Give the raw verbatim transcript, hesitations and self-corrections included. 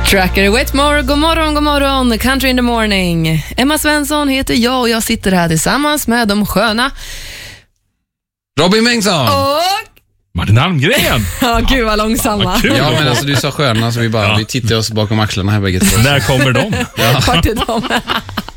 Tracker Wetmore, god morgon, god morgon, Country in the morning. Emma Svensson heter jag och jag sitter här tillsammans med de sköna Robin Bengtsson och Martin Almgren. Ja, gud vad långsamma. Vad kul. Ja, men alltså du sa sköna så vi bara, Ja. vi tittar oss bakom axlarna här bägge två. Där kommer de. Vart är de?